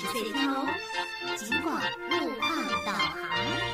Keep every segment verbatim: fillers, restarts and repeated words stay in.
岁头，尽管路况导航。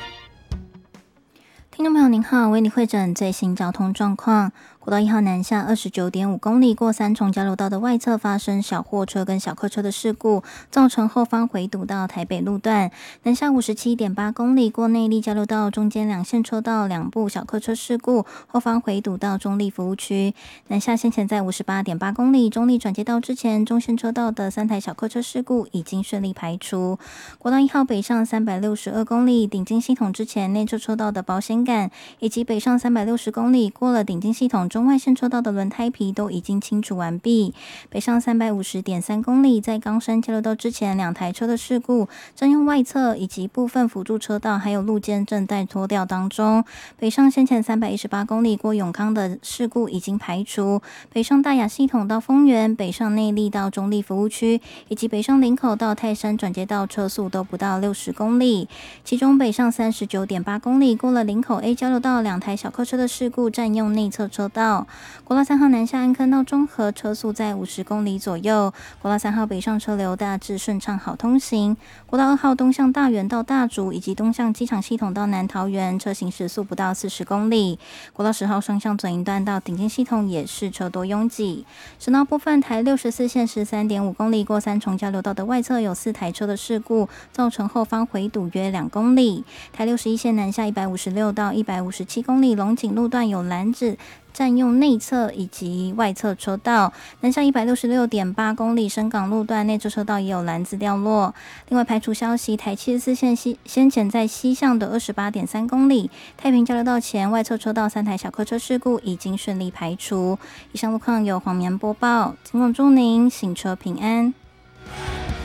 听众朋友您好，为你汇整最新交通状况。国道一号南下二十九点五公里过三重交流道的外侧发生小货车跟小客车的事故，造成后方回堵到台北路段。南下五十七点八公里过内壢交流道中间两线车道两部小客车事故，后方回堵到中立服务区。南下先前在五十八点八公里中立转接道之前中线车道的三台小客车事故已经顺利排除。国道一号北上三百六十二公里顶金系统之前内侧车道的保险杆，以及北上三百六十公里过了顶金系统中外线车道的轮胎皮都已经清除完毕。北上三百五十点三公里在冈山交流道之前两台车的事故，占用外侧以及部分辅助车道还有路肩正在拖吊当中。北上先前三百一十八公里过永康的事故已经排除。北上大雅系统到丰原，北上内壢到中立服务区，以及北上林口到泰山转接道车速都不到六十公里。其中北上三十九点八公里过了林口 A 交流道两台小客车的事故占用内侧车道。国道三号南下安坑到中和车速在五十公里左右。国道三号北上车流大致顺畅好通行。国道二号东向大园到大竹以及东向机场系统到南桃园车行时速不到四十公里。国道十号双向左营段到顶尖系统也是车多拥挤。省道部分台六十四线十三点五公里过三重交流道的外侧有四台车的事故，造成后方回堵约两公里。台六十一线南下一百五十六到一百五十七公里龙井路段有拦子占用内侧以及外侧车道。南下一百六十六点八公里深港路段内侧车道也有篮子掉落。另外排除消息，台七十四线西先前在西向的二十八点三公里太平交流道前外侧车道三台小客车事故已经顺利排除。以上路况由黄棉播报，尽管祝您行车平安。